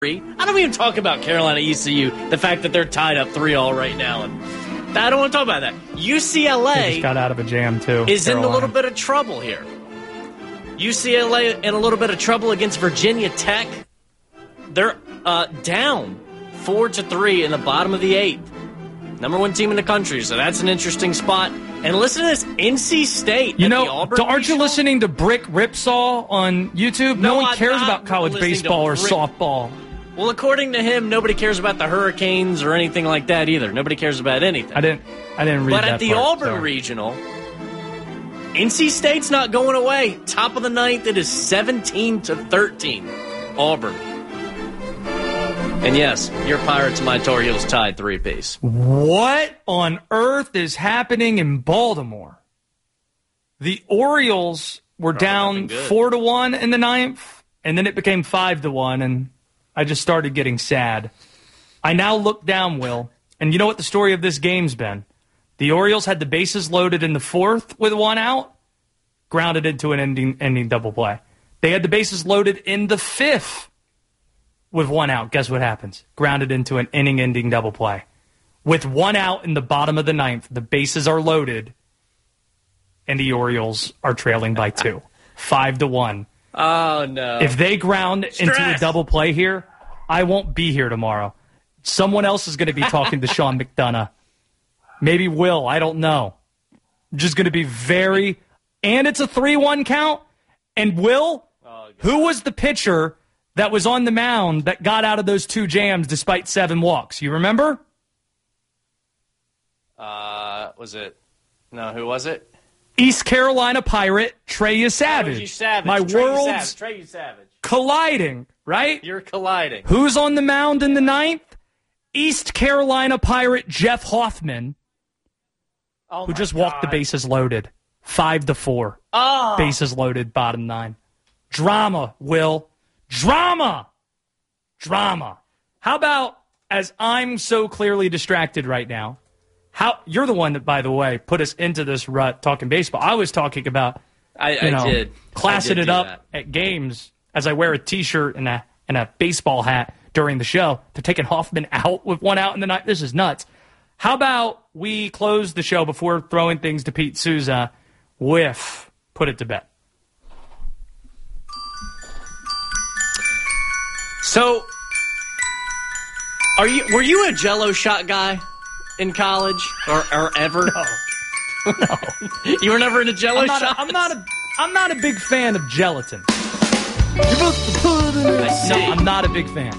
I don't even talk about Carolina ECU, the fact that they're tied up 3-3 right now. And I don't want to talk about that. UCLA they just got out of a jam, too. Is Carolina. in a little bit of trouble here. UCLA in a little bit of trouble against Virginia Tech. They're down 4-3 in the bottom of the 8th. Number 1 team in the country, so that's an interesting spot. And listen to this, NC State. You know, aren't you listening to Brick Ripsaw on YouTube? No one cares about college baseball or softball. Well, according to him, nobody cares about the Hurricanes or anything like that either. Nobody cares about anything. I didn't read but that at the Auburn regional, NC State's not going away. Top of the 9th, it is 17-13. Auburn. And yes, your Pirates and my Tar Heels tied 3-3. What on earth is happening in Baltimore? The Orioles were down 4-1 in the 9th, and then it became 5-1, and I just started getting sad. I now look down, Will, and you know what the story of this game's been? The Orioles had the bases loaded in the 4th with 1 out, grounded into an ending double play. They had the bases loaded in the 5th with 1 out. Guess what happens? Grounded into an inning-ending double play. With 1 out in the bottom of the 9th, the bases are loaded, and the Orioles are trailing by 2. 5-1. Oh, no. If they ground into a double play here, I won't be here tomorrow. Someone else is going to be talking to Sean McDonough. Maybe Will. I don't know. Just going to be very... And it's a 3-1 count. And Will, who was the pitcher that was on the mound that got out of those 2 jams despite 7 walks? You remember? Was it? No, who was it? East Carolina Pirate Trey Savage. My worlds Trey Savage. Colliding, right? You're colliding. Who's on the mound in the 9th? East Carolina Pirate Jeff Hoffman, who just walked the bases loaded. 5-4. Oh. Bases loaded, bottom 9. Drama, Will. Drama. How about, as I'm so clearly distracted right now, you're the one that, by the way, put us into this rut talking baseball. I was talking about, classing it up at games as I wear a T-shirt and a baseball hat during the show. They're taking Hoffman out with 1 out in the 9th. This is nuts. How about we close the show before throwing things to Pete Souza with Put It to Bed? So, were you a Jell-O shot guy in college or ever? No. You were never into Jell-O shots? I'm not a big fan of gelatin. I see. No, I'm not a big fan.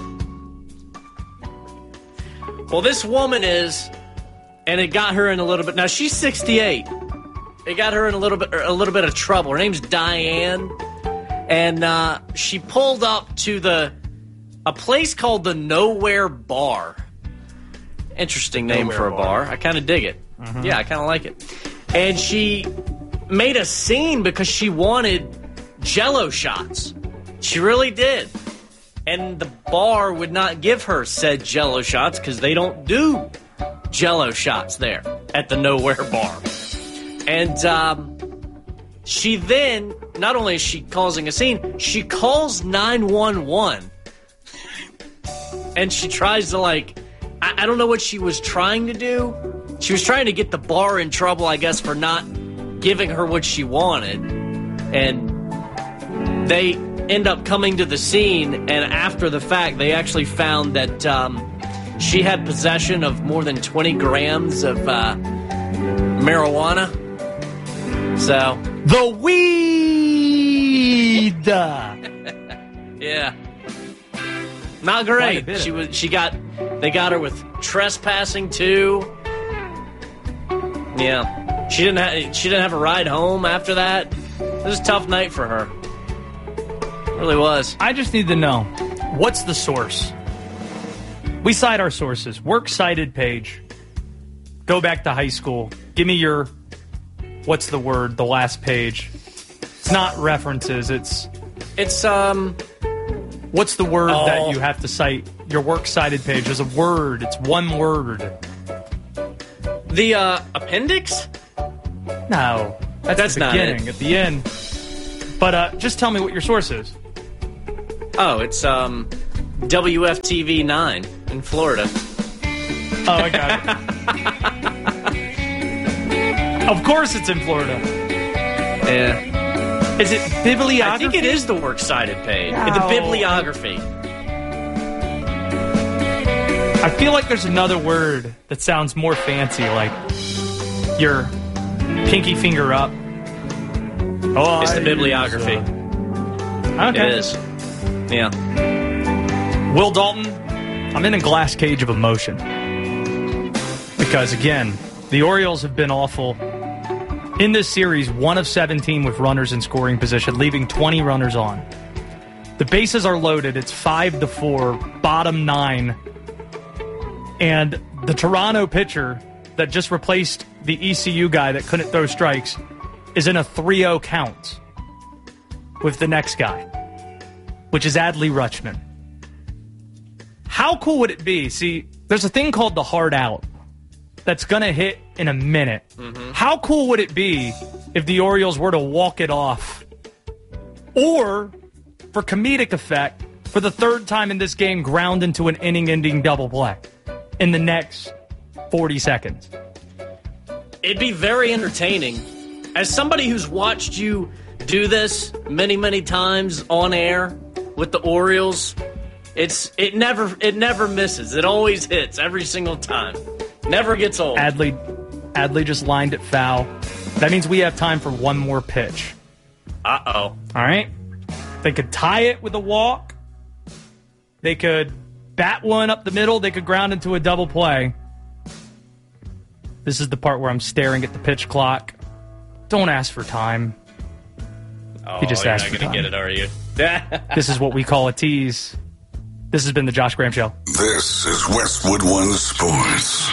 Well, this woman is, and it got her in a little bit. Now she's 68. It got her in a little bit of trouble. Her name's Diane, and she pulled up to a place called the Nowhere Bar. Interesting name for a bar. I kind of dig it. Mm-hmm. Yeah, I kind of like it. And she made a scene because she wanted Jell-O shots. She really did. And the bar would not give her said Jell-O shots because they don't do Jell-O shots there at the Nowhere Bar. And she then, not only is she causing a scene, she calls 911. And she tries to, I don't know what she was trying to do. She was trying to get the bar in trouble, I guess, for not giving her what she wanted. And they end up coming to the scene, and after the fact, they actually found that she had possession of more than 20 grams of marijuana. So the weed. Yeah. Not great. They got her with trespassing too. Yeah. She didn't have a ride home after that. It was a tough night for her. It really was. I just need to know, what's the source? We cite our sources. Works cited page. Go back to high school. Give me your, what's the word, the last page. It's not references. It's what's the word that you have to cite? Your works cited page is a word. It's one word. The appendix? No. That's the beginning. At the end. But just tell me what your source is. Oh, it's WFTV 9 in Florida. Oh, I got it. Of course it's in Florida. Yeah. Is it bibliography? I think it is the works cited page. No. The bibliography. I feel like there's another word that sounds more fancy, like your pinky finger up. Oh, it's the bibliography. Okay. It is. Yeah. Will Dalton, I'm in a glass cage of emotion. Because, again, the Orioles have been awful. In this series, 1 of 17 with runners in scoring position, leaving 20 runners on. The bases are loaded. It's 5-4, bottom 9. And the Toronto pitcher that just replaced the ECU guy that couldn't throw strikes is in a 3-0 count with the next guy, which is Adley Rutschman. How cool would it be? See, there's a thing called the hard out that's going to hit in a minute. Mm-hmm. How cool would it be if the Orioles were to walk it off? Or, for comedic effect, for the third time in this game, ground into an inning-ending double play in the next 40 seconds. It'd be very entertaining. As somebody who's watched you do this many, many times on air with the Orioles, it never misses. It always hits every single time. Never gets old. Adley just lined it foul. That means we have time for one more pitch. Uh-oh. All right? They could tie it with a walk. They could bat one up the middle. They could ground into a double play. This is the part where I'm staring at the pitch clock. Don't ask for time. Oh, he just asked for time. You're not going to get it, are you? This is what we call a tease. This has been the Josh Graham Show. This is Westwood One Sports.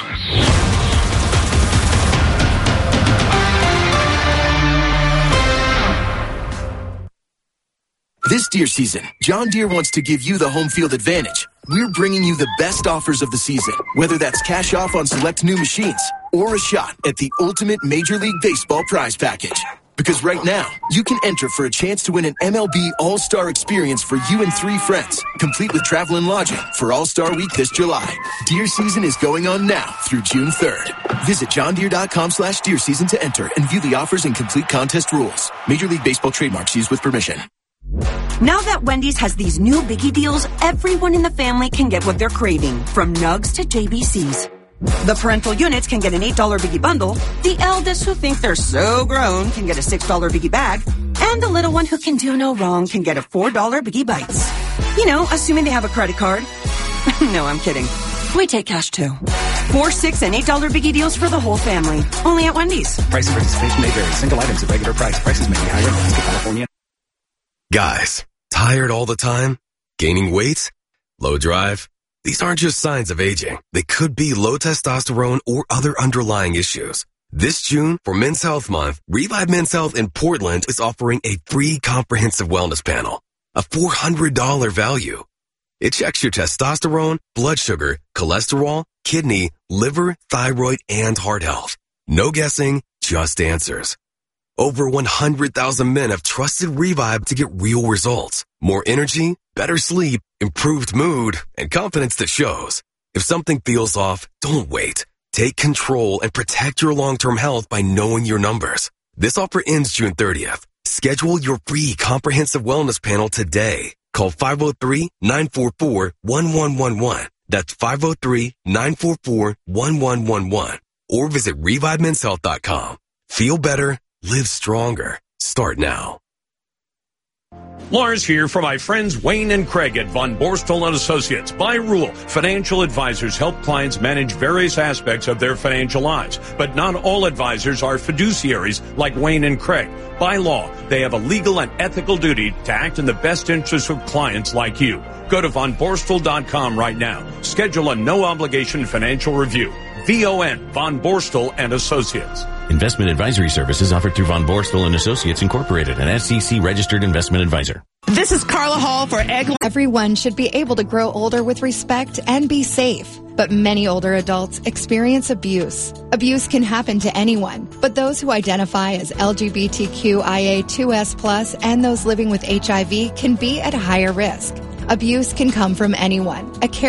This Deere season, John Deere wants to give you the home field advantage. We're bringing you the best offers of the season, whether that's cash off on select new machines or a shot at the ultimate Major League Baseball prize package. Because right now, you can enter for a chance to win an MLB All-Star experience for you and 3 friends, complete with travel and lodging for All-Star Week this July. Deer season is going on now through June 3rd. Visit johndeere.com/deer season to enter and view the offers and complete contest rules. Major League Baseball trademarks used with permission. Now that Wendy's has these new biggie deals, everyone in the family can get what they're craving, from nugs to JBCs. The parental units can get an $8 biggie bundle, the eldest who think they're so grown can get a $6 biggie bag, and the little one who can do no wrong can get a $4 biggie bites. You know, assuming they have a credit card. No, I'm kidding. We take cash too. 4, 6, and $8 biggie deals for the whole family. Only at Wendy's. Price and participation may vary. Single items at regular price. Prices may be higher in Alaska, California. Guys, tired all the time? Gaining weight? Low drive? These aren't just signs of aging. They could be low testosterone or other underlying issues. This June, for Men's Health Month, Revive Men's Health in Portland is offering a free comprehensive wellness panel, a $400 value. It checks your testosterone, blood sugar, cholesterol, kidney, liver, thyroid, and heart health. No guessing, just answers. Over 100,000 men have trusted Revive to get real results. More energy, better sleep, improved mood, and confidence that shows. If something feels off, don't wait. Take control and protect your long-term health by knowing your numbers. This offer ends June 30th. Schedule your free comprehensive wellness panel today. Call 503-944-1111. That's 503-944-1111. Or visit ReviveMen'sHealth.com. Feel better. Live stronger. Start now. Lars here for my friends Wayne and Craig at Von Borstel & Associates. By rule, financial advisors help clients manage various aspects of their financial lives. But not all advisors are fiduciaries like Wayne and Craig. By law, they have a legal and ethical duty to act in the best interest of clients like you. Go to vonborstel.com right now. Schedule a no-obligation financial review. VON, Von Borstel & Associates. Investment advisory services offered through Von Borstel & Associates Incorporated, an SEC-registered investment advisor. This is Carla Hall for Egg. Everyone should be able to grow older with respect and be safe. But many older adults experience abuse. Abuse can happen to anyone, but those who identify as LGBTQIA2S+ and those living with HIV can be at higher risk. Abuse can come from anyone. A